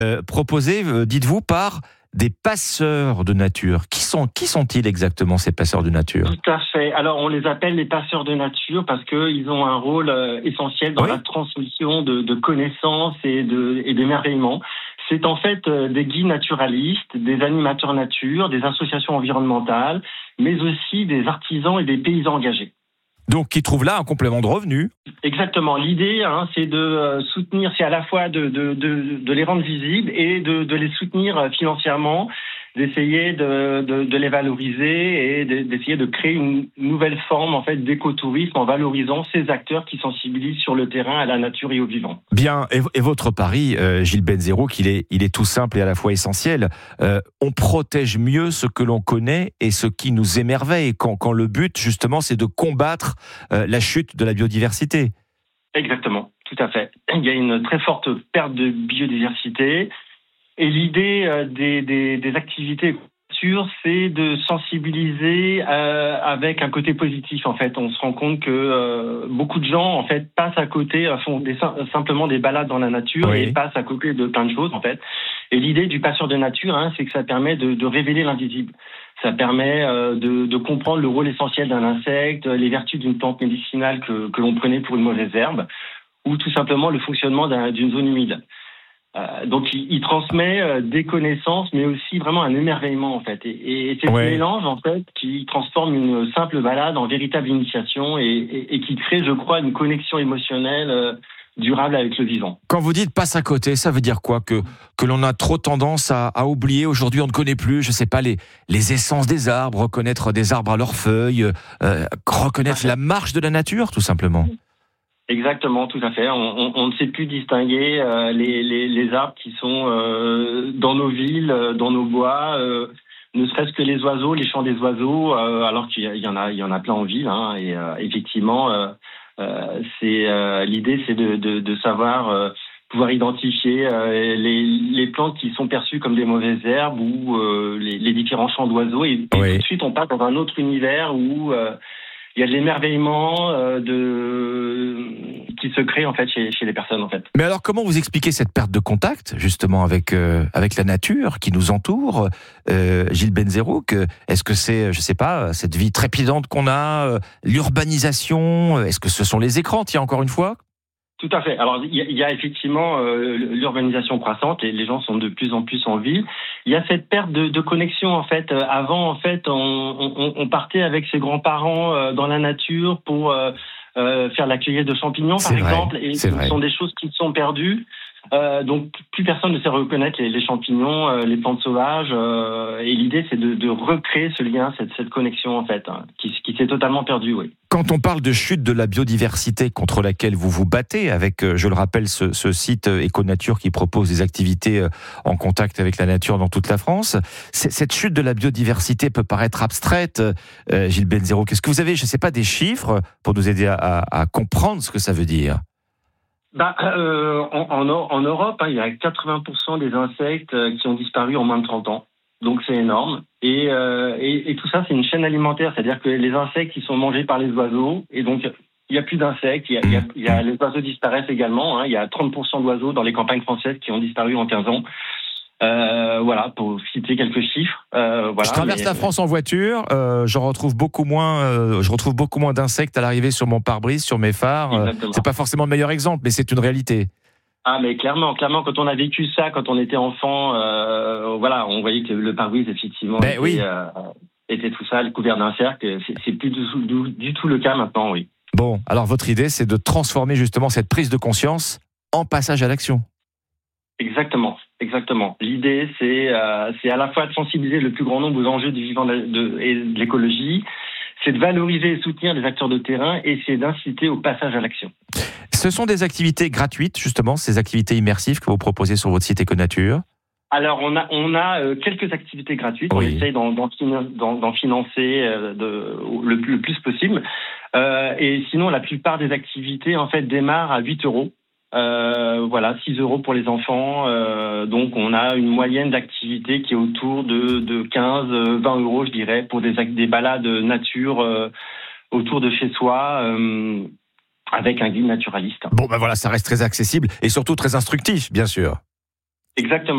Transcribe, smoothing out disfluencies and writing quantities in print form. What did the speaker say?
proposés, dites-vous, par des passeurs de nature. Qui sont-ils exactement, ces passeurs de nature ? Tout à fait. Alors, on les appelle les passeurs de nature parce qu'ils ont un rôle essentiel dans la transmission de connaissances et d'émerveillement. C'est en fait des guides naturalistes, des animateurs nature, des associations environnementales, mais aussi des artisans et des paysans engagés. Donc, qui trouvent là un complément de revenu. Exactement. L'idée, c'est de soutenir, c'est à la fois de les rendre visibles et de les soutenir financièrement, d'essayer de les valoriser et d'essayer de créer une nouvelle forme en fait d'écotourisme en valorisant ces acteurs qui sensibilisent sur le terrain à la nature et au vivant. Bien. Et votre pari, Gilles Benzerouk, il est tout simple et à la fois essentiel. On protège mieux ce que l'on connaît et ce qui nous émerveille quand le but, justement, c'est de combattre la chute de la biodiversité. Exactement, tout à fait. Il y a une très forte perte de biodiversité et l'idée des activités nature, c'est de sensibiliser avec un côté positif. En fait, on se rend compte que beaucoup de gens en fait passent à côté, font simplement des balades dans la nature et passent à côté de plein de choses en fait. Et l'idée du passeur de nature, c'est que ça permet de révéler l'invisible. Ça permet de comprendre le rôle essentiel d'un insecte, les vertus d'une plante médicinale que l'on prenait pour une mauvaise herbe, ou tout simplement le fonctionnement d'une zone humide. Donc, il transmet des connaissances, mais aussi vraiment un émerveillement, en fait. Et c'est ce mélange, en fait, qui transforme une simple balade en véritable initiation et qui crée, je crois, une connexion émotionnelle durable avec le vivant. Quand vous dites passe à côté, ça veut dire quoi ? Que l'on a trop tendance à oublier. Aujourd'hui, on ne connaît plus, je sais pas, les essences des arbres, reconnaître des arbres à leurs feuilles, reconnaître la marche de la nature, tout simplement. Exactement, tout à fait. On ne sait plus distinguer les arbres qui sont dans nos villes, dans nos bois, ne serait-ce que les oiseaux, les chants des oiseaux, alors qu'il y en a plein en ville. Et effectivement, l'idée, c'est de savoir pouvoir identifier les plantes qui sont perçues comme des mauvaises herbes ou les différents chants d'oiseaux. Et tout de suite, on passe dans un autre univers où il y a de l'émerveillement qui se crée en fait chez les personnes en fait. Mais alors comment vous expliquez cette perte de contact justement avec la nature qui nous entoure, Gilles Benzerouk ? Est-ce que c'est, je sais pas, cette vie trépidante qu'on a, l'urbanisation ? Est-ce que ce sont les écrans, tiens, encore une fois ? Tout à fait. Alors, il y a effectivement l'urbanisation croissante et les gens sont de plus en plus en ville. Il y a cette perte de connexion, en fait. Avant, en fait, on partait avec ses grands-parents dans la nature pour faire la cueillette de champignons, par exemple. Et ce sont des choses qui sont perdues. Donc, plus personne ne sait reconnaître les champignons, les plantes sauvages. Et l'idée, c'est de recréer ce lien, cette connexion, en fait, qui s'est totalement perdue, oui. Quand on parle de chute de la biodiversité contre laquelle vous vous battez, avec, je le rappelle, ce site Éco-Nature qui propose des activités en contact avec la nature dans toute la France, cette chute de la biodiversité peut paraître abstraite, Gilles Benzerouk. Est-ce que vous avez, je ne sais pas, des chiffres pour nous aider à comprendre ce que ça veut dire ? En Europe, il y a 80% des insectes qui ont disparu en moins de 30 ans. Donc c'est énorme. Et tout ça, c'est une chaîne alimentaire. C'est-à-dire que les insectes, ils sont mangés par les oiseaux. Et donc, il n'y a plus d'insectes. Les oiseaux disparaissent également. Il y a 30% d'oiseaux dans les campagnes françaises qui ont disparu en 15 ans. Voilà, pour citer quelques chiffres. Je traverse la France en voiture, je retrouve beaucoup moins d'insectes à l'arrivée sur mon pare-brise, sur mes phares. C'est pas forcément le meilleur exemple, mais c'est une réalité. Ah, mais clairement, quand on a vécu ça, quand on était enfant, on voyait que le pare-brise, effectivement, était tout ça, couvert d'un cercle. C'est plus du tout le cas maintenant, oui. Bon, alors votre idée, c'est de transformer justement cette prise de conscience en passage à l'action. Exactement. L'idée, c'est à la fois de sensibiliser le plus grand nombre aux enjeux du vivant et de l'écologie, c'est de valoriser et soutenir les acteurs de terrain et c'est d'inciter au passage à l'action. Ce sont des activités gratuites, justement, ces activités immersives que vous proposez sur votre site Éco-Nature ? Alors, on a quelques activités gratuites. On essaye d'en financer le plus possible. Et sinon, la plupart des activités, en fait, démarrent à 8 €. 6 € pour les enfants. Donc, on a une moyenne d'activité qui est autour de 15-20 €, je dirais, pour des balades nature autour de chez soi, avec un guide naturaliste. Bon, ça reste très accessible et surtout très instructif, bien sûr. Exactement.